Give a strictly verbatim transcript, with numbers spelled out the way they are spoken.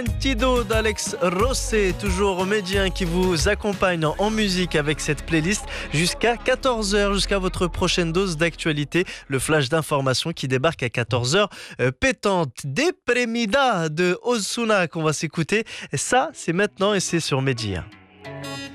Tido d'Alex Rosset, toujours médien qui vous accompagne en musique avec cette playlist jusqu'à quatorze heures, jusqu'à votre prochaine dose d'actualité. Le flash d'information qui débarque à quatorze heures euh, pétante. Deprimida de Ozuna qu'on va s'écouter. Ça, c'est maintenant et c'est sur Média.